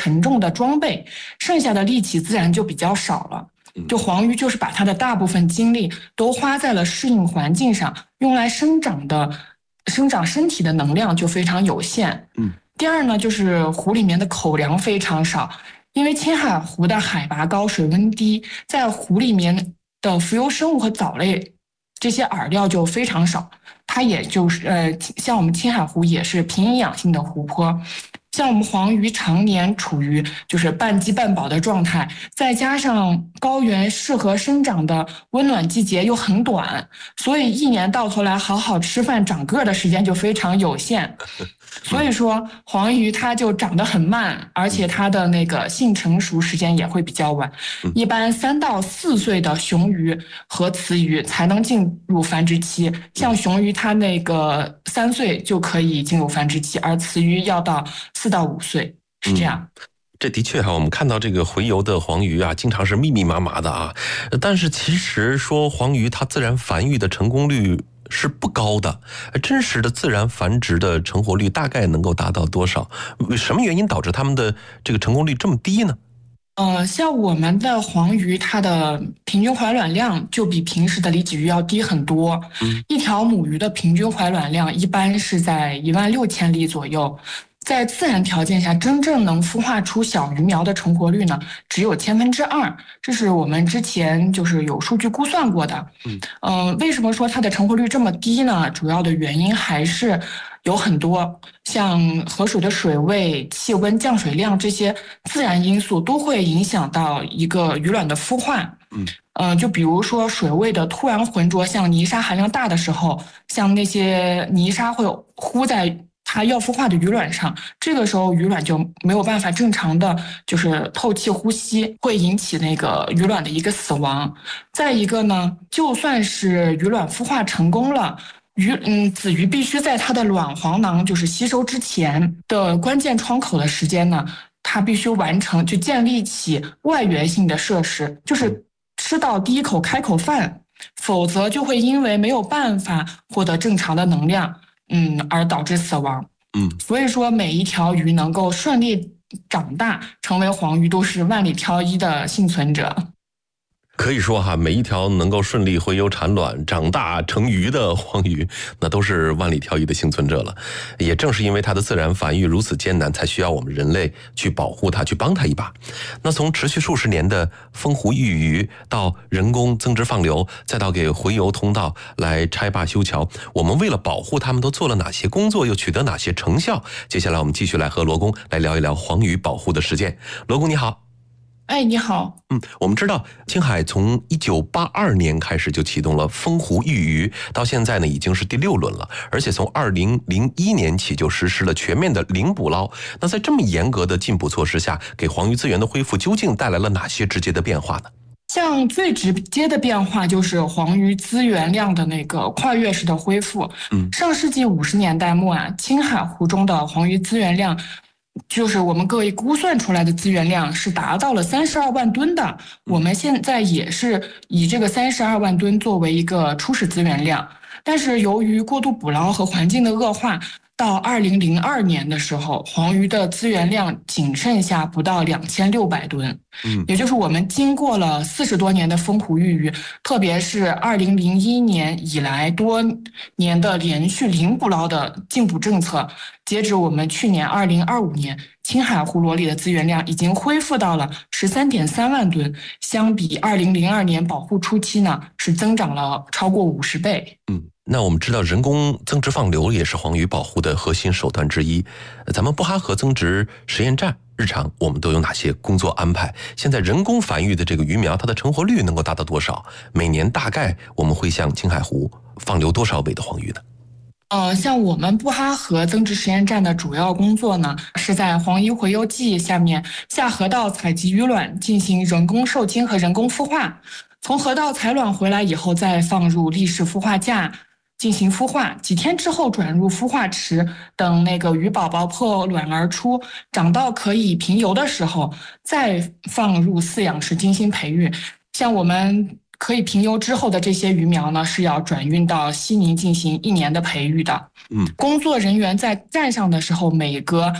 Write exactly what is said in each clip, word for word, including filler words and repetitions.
沉重的装备，剩下的力气自然就比较少了。就黄鱼就是把它的大部分精力都花在了适应环境上，用来生长的生长身体的能量就非常有限。 嗯， 第二呢，就是湖里面的口粮非常少，因为青海湖的海拔高、水温低，在湖里面的浮游生物和藻类这些饵料就非常少。它也就是呃，像我们青海湖也是贫营养性的湖泊。像我们黄鱼常年处于就是半饥半饱的状态，再加上高原适合生长的温暖季节又很短，所以一年到头来好好吃饭长个的时间就非常有限。所以说黄鱼它就长得很慢，而且它的那个性成熟时间也会比较晚，一般三到四岁的雄鱼和雌鱼才能进入繁殖期，像雄鱼它那个三岁就可以进入繁殖期，而雌鱼要到四到五岁，是这样。 嗯，这的确哈，我们看到这个洄游的黄鱼啊，经常是密密麻麻的啊。但是其实说黄鱼它自然繁育的成功率是不高的，真实的自然繁殖的成活率大概能够达到多少？什么原因导致它们的这个成功率这么低呢？ 呃，像我们的黄鱼，它的平均怀卵量就比平时的里脊鱼要低很多。 嗯， 一条母鱼的平均怀卵量一般是在一万六千粒左右。在自然条件下，真正能孵化出小鱼苗的成活率呢，只有千分之二。这是我们之前就是有数据估算过的。 嗯， 呃，为什么说它的成活率这么低呢？主要的原因还是有很多，像河水的水位、气温、降水量这些自然因素都会影响到一个鱼卵的孵化。 嗯， 呃，就比如说水位的突然浑浊，像泥沙含量大的时候，像那些泥沙会糊在它要孵化的鱼卵上，这个时候鱼卵就没有办法正常的就是透气呼吸，会引起那个鱼卵的一个死亡。再一个呢，就算是鱼卵孵化成功了，鱼嗯子鱼必须在它的卵黄囊就是吸收之前的关键窗口的时间呢，它必须完成就建立起外源性的设施，就是吃到第一口开口饭，否则就会因为没有办法获得正常的能量。嗯，而导致死亡。 嗯， 所以说每一条鱼能够顺利长大成为黄鱼，都是万里挑一的幸存者。 可以说哈，每一条能够顺利洄游产卵、长大成鱼的黄鱼，那都是万里挑一的幸存者了。也正是因为它的自然繁育如此艰难，才需要我们人类去保护它，去帮它一把。那从持续数十年的封湖育鱼，到人工增殖放流，再到给洄游通道来拆坝修桥，我们为了保护它们都做了哪些工作，又取得哪些成效？接下来我们继续来和罗工来聊一聊黄鱼保护的实践。罗工你好。 哎，你好。 嗯，我们知道青海从一九八二年开始就启动了封湖育鱼，到现在呢已经是第六轮了，而且从二零零一年起就实施了全面的零捕捞。那在这么严格的禁捕措施下，给黄鱼资源的恢复究竟带来了哪些直接的变化呢？ 像最直接的变化就是黄鱼资源量的那个跨越式的恢复。 嗯， 上世纪五十年代末啊，青海湖中的黄鱼资源量，就是我们各位估算出来的资源量是达到了三十二万吨的。我们现在也是以这个三十二万吨作为一个初始资源量，但是由于过度捕捞和环境的恶化，到二零零二年的时候，黄鱼的资源量仅剩下不到两千六百吨。 嗯， 也就是我们经过了四十多年的封湖育鱼，特别是二零零一年以来多年的连续零捕捞的禁捕政策，截止我们去年二零二五年，青海湖螺里的资源量已经恢复到了十三点三万吨，相比二零零二年保护初期呢，是增长了超过五十倍。 嗯。那我们知道人工增殖放流也是黄鱼保护的核心手段之一。咱们布哈河增殖实验站日常我们都有哪些工作安排？现在人工繁育的这个鱼苗，它的成活率能够达到多少？每年大概我们会向青海湖放流多少尾的黄鱼呢？ 呃，像我们布哈河增殖实验站的主要工作呢，是在黄鱼洄游季下面下河道采集鱼卵，进行人工受精和人工孵化。从河道采卵回来以后，再放入立式孵化架进行孵化，几天之后转入孵化池，等那个鱼宝宝破卵而出，长到可以平游的时候，再放入饲养池精心培育。像我们可以平游之后的这些鱼苗呢，是要转运到西宁进行一年的培育的。 嗯， 工作人员在站上的时候，每隔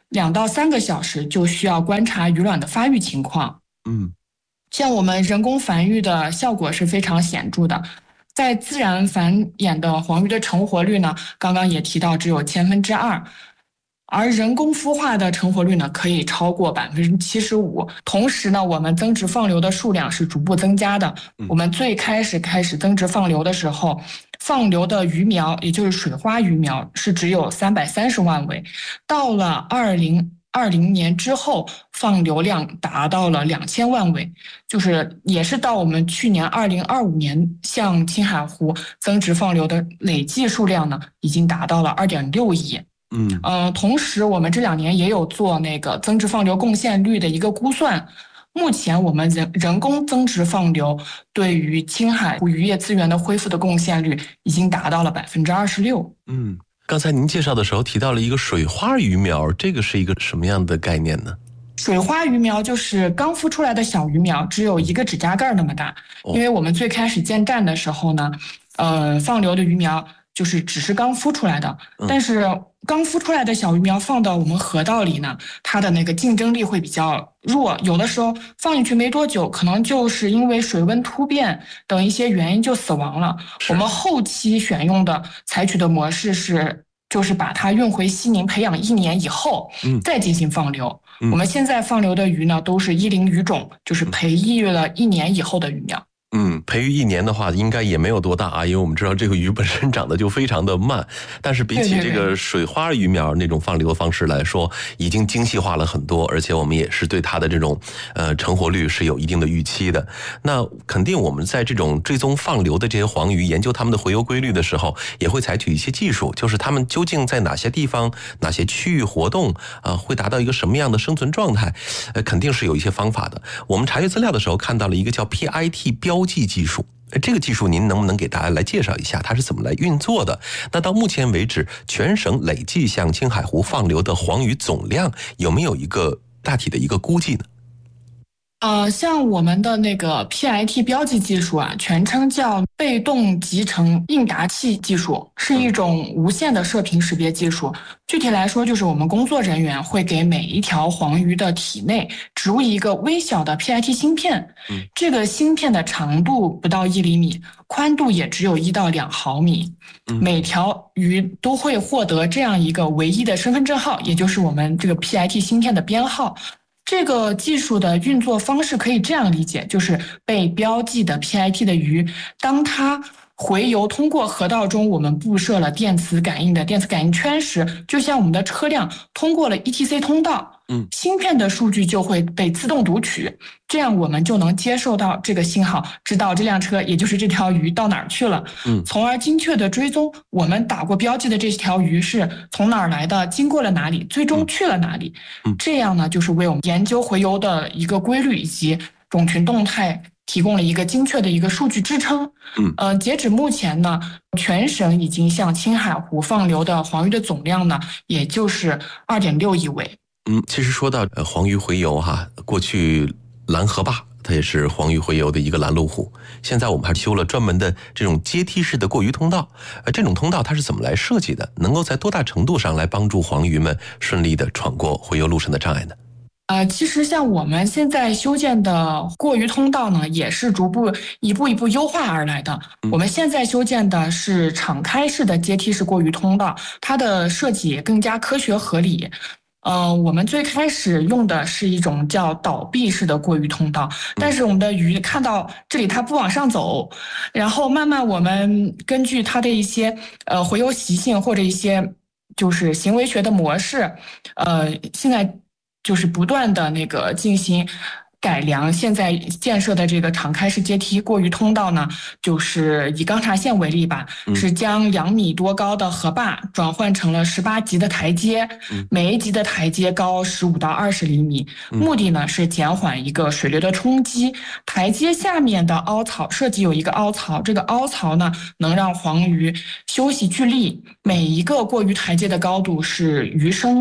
两到三个小时就需要观察鱼卵的发育情况。 嗯， 像我们人工繁育的效果是非常显著的。在自然繁衍的黄鱼的成活率呢，刚刚也提到只有千分之二，而人工孵化的成活率呢可以超过百分之七十五。同时呢，我们增殖放流的数量是逐步增加的。我们最开始开始增殖放流的时候，放流的鱼苗，也就是水花鱼苗，是只有三百三十万尾。到了二零二零年之后，放流量达到了两千万尾，就是也是到我们去年二零二五年，向青海湖增殖放流的累计数量呢，已经达到了二点六亿。 嗯， 呃，同时我们这两年也有做那个增殖放流贡献率的一个估算。目前我们人人工增殖放流对于青海湖渔业资源的恢复的贡献率已经达到了百分之二十六。 嗯。刚才您介绍的时候提到了一个水花鱼苗，这个是一个什么样的概念呢？ 水花鱼苗就是刚孵出来的小鱼苗，只有一个指甲盖那么大。因为我们最开始建站的时候呢，呃，放流的鱼苗就是只是刚孵出来的，但是刚孵出来的小鱼苗放到我们河道里呢，它的那个竞争力会比较弱，有的时候放进去没多久，可能就是因为水温突变等一些原因就死亡了。我们后期选用的采取的模式是，就是把它运回西宁培养一年以后，再进行放流。嗯、我们现在放流的鱼呢，都是一龄鱼种，就是培育了一年以后的鱼苗。 嗯，培育一年的话，应该也没有多大啊，因为我们知道这个鱼本身长得就非常的慢，但是比起这个水花鱼苗那种放流的方式来说，已经精细化了很多，而且我们也是对它的这种呃成活率是有一定的预期的。那肯定我们在这种追踪放流的这些黄鱼，研究它们的洄游规律的时候，也会采取一些技术，就是它们究竟在哪些地方、哪些区域活动啊、呃，会达到一个什么样的生存状态，呃，肯定是有一些方法的。我们查阅资料的时候看到了一个叫 P I T 标记技术，这个技术您能不能给大家来介绍一下它是怎么来运作的？那到目前为止，全省累计向青海湖放流的黄鱼总量有没有一个大体的一个估计呢？ 呃，像我们的那个 P I T 标记技术啊，全称叫被动集成应答器技术，是一种无线的射频识别技术。具体来说，就是我们工作人员会给每一条黄鱼的体内植入一个微小的 P I T 芯片，这个芯片的长度不到一厘米，宽度也只有一到两毫米。每条鱼都会获得这样一个唯一的身份证号，也就是我们这个 P I T 芯片的编号。这个技术的运作方式可以这样理解，就是被标记的 P I T 的鱼，当它洄游通过河道中我们布设了电磁感应的电磁感应圈时，就像我们的车辆通过了 E T C 通道，嗯，芯片的数据就会被自动读取，这样我们就能接受到这个信号，知道这辆车也就是这条鱼到哪儿去了，嗯，从而精确的追踪我们打过标记的这条鱼是从哪儿来的，经过了哪里，最终去了哪里，嗯，这样呢就是为我们研究洄游的一个规律以及种群动态提供了一个精确的一个数据支撑。嗯，呃，截止目前呢，全省已经向青海湖放流的黄鱼的总量呢，也就是二点六亿尾。 嗯，其实说到呃黄鱼洄游哈，过去拦河坝它也是黄鱼洄游的一个拦路虎。现在我们还修了专门的这种阶梯式的过鱼通道，呃，这种通道它是怎么来设计的？能够在多大程度上来帮助黄鱼们顺利的闯过洄游路上的障碍呢？ 呃，其实像我们现在修建的过鱼通道呢，也是逐步一步一步优化而来的。我们现在修建的是敞开式的阶梯式过鱼通道，它的设计也更加科学合理。呃，我们最开始用的是一种叫倒闭式的过鱼通道，但是我们的鱼看到这里它不往上走，然后慢慢我们根据它的一些呃洄游习性或者一些就是行为学的模式，呃，现在就是不断的那个进行改良。现在建设的这个敞开式阶梯过鱼通道呢，就是以钢察县为例吧，嗯、是将两米多高的河坝转换成了十八级的台阶，嗯、每一级的台阶高十五到二十厘米，嗯、目的呢是减缓一个水流的冲击。台阶下面的凹槽设计有一个凹槽，这个凹槽呢能让黄鱼休息聚力。每一个过鱼台阶的高度是鱼身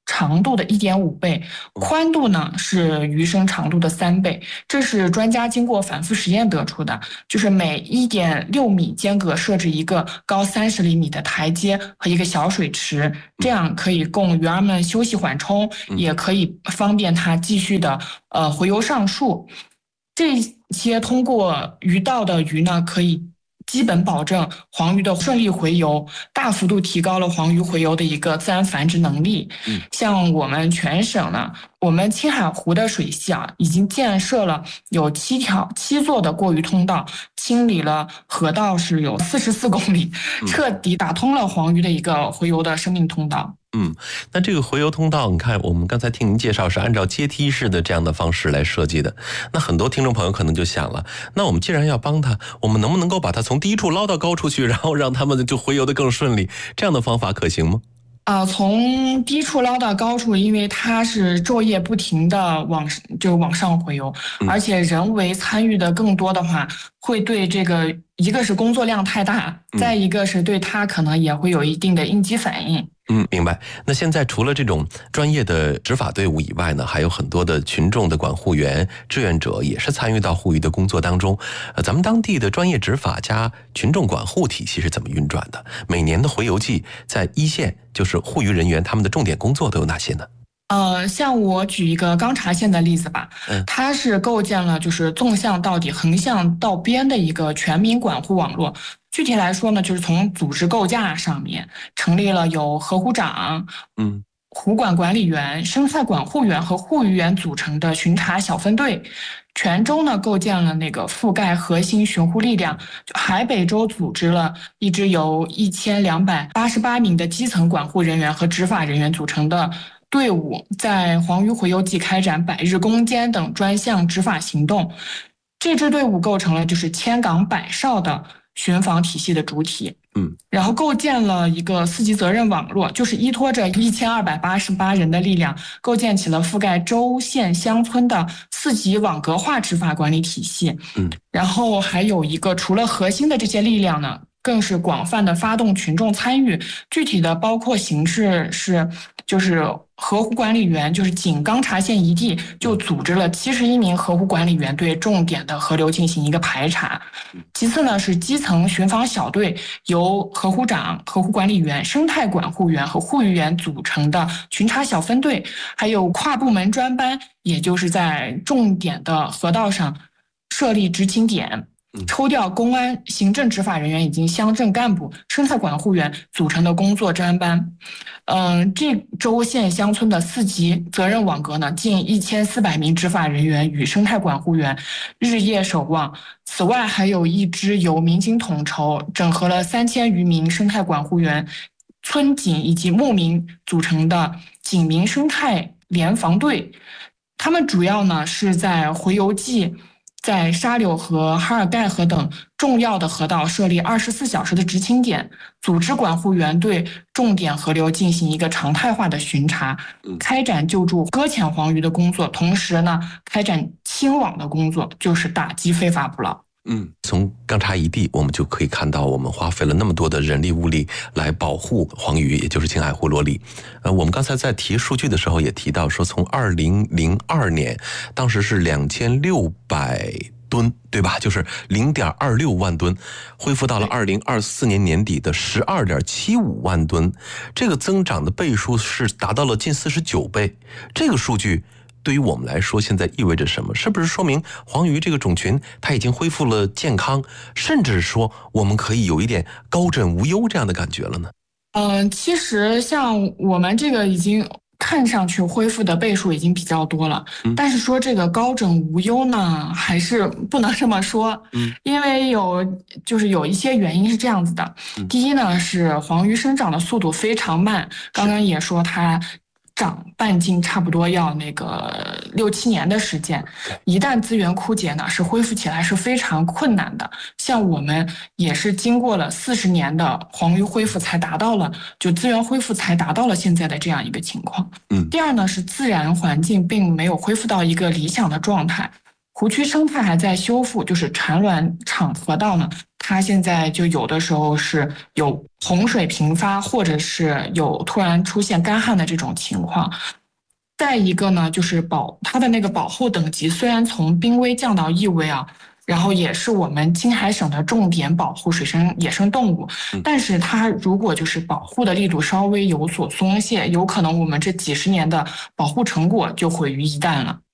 长度的 一点五倍，宽度呢是鱼身长度的三倍。这是专家经过反复实验得出的，就是每 一点六米间隔设置一个高三十厘米的台阶和一个小水池，这样可以供鱼儿们休息缓冲，也可以方便它继续的呃回游上树。这些通过鱼道的鱼呢，可以基本保证黄鱼的顺利回游，大幅度提高了黄鱼回游的一个自然繁殖能力。 嗯， 像我们全省呢，我们青海湖的水系啊，已经建设了有七条七座的过鱼通道，清理了河道是有四十四公里，彻底打通了黄鱼的一个回游的生命通道。 嗯，那这个回游通道，你看我们刚才听您介绍是按照阶梯式的这样的方式来设计的。那很多听众朋友可能就想了，那我们既然要帮他，我们能不能够把它从低处捞到高处去，然后让他们就回游的更顺利？这样的方法可行吗？ 啊、呃，从低处捞到高处，因为它是昼夜不停的往就往上回游， 嗯、 而且人为参与的更多的话，会对这个一个是工作量太大， 嗯、 再一个是对它可能也会有一定的应激反应。 嗯，明白。那现在除了这种专业的执法队伍以外呢，还有很多的群众的管护员、志愿者也是参与到护鱼的工作当中。呃，咱们当地的专业执法加群众管护体系是怎么运转的？每年的回游季在一线就是护鱼人员他们的重点工作都有哪些呢？ 呃，像我举一个钢察县的例子吧， 嗯， 它是构建了就是纵向到底、横向到边的一个全民管护网络。具体来说呢，就是从组织构架上面成立了有河湖长、 嗯、 湖管管理员、生态管护员和护鱼员组成的巡查小分队。泉州呢构建了那个覆盖核心巡护力量，海北州组织了一支由一千两百八十八名的基层管护人员和执法人员组成的队伍，在黄鱼回游季开展百日攻坚等专项执法行动。这支队伍构成了就是千岗百哨的巡防体系的主体。 嗯， 然后构建了一个四级责任网络，就是依托着一千二百八十八人的力量，构建起了覆盖州县乡村的四级网格化执法管理体系。 嗯， 然后还有一个除了核心的这些力量呢，更是广泛的发动群众参与。具体的包括形式是，就是河湖管理员，就是仅钢察县一地就组织了七十一名河湖管理员对重点的河流进行一个排查。其次呢是基层巡防小队，由河湖长、河湖管理员、生态管护员和护鱼员组成的巡查小分队，还有跨部门专班，也就是在重点的河道上设立执勤点。抽调公安、行政执法人员以及乡镇干部、生态管护员组成的工作专班。嗯、呃，这州县乡村的四级责任网格呢，近一千四百名执法人员与生态管护员日夜守望。此外，还有一支由民警统筹、整合了三千余名生态管护员、村警以及牧民组成的警民生态联防队。他们主要呢是在回游季，在沙柳河、哈尔盖河等重要的河道设立二十四小时的执勤点，组织管护员对重点河流进行一个常态化的巡查，开展救助搁浅黄鱼的工作，同时呢，开展清网的工作，就是打击非法捕捞。 嗯，从钢察一地，我们就可以看到，我们花费了那么多的人力物力来保护黄鱼，也就是青海湖罗丽。呃，我们刚才在提数据的时候也提到说，从二零零二年，当时是两千六百吨，对吧？就是零点二六万吨，恢复到了二零二四年年底的十二点七五万吨，这个增长的倍数是达到了近四十九倍。这个数据对于我们来说，现在意味着什么？是不是说明黄鱼这个种群它已经恢复了健康，甚至说我们可以有一点高枕无忧这样的感觉了呢？ 嗯、呃，其实像我们这个已经看上去恢复的倍数已经比较多了，嗯、但是说这个高枕无忧呢，还是不能这么说。嗯，因为有就是有一些原因是这样子的。嗯、第一呢，是黄鱼生长的速度非常慢，刚刚也说它长半径差不多要那个六七年的时间，一旦资源枯竭呢，是恢复起来是非常困难的。像我们也是经过了四十年的黄鱼恢复，才达到了就资源恢复才达到了现在的这样一个情况。嗯，第二呢是自然环境并没有恢复到一个理想的状态，湖区生态还在修复，就是产卵场河道呢， 它现在就有的时候是有洪水频发，或者是有突然出现干旱的这种情况。再一个呢，就是保它的那个保护等级虽然从濒危降到易危啊，然后也是我们青海省的重点保护水生野生动物，但是它如果就是保护的力度稍微有所松懈，有可能我们这几十年的保护成果就毁于一旦了。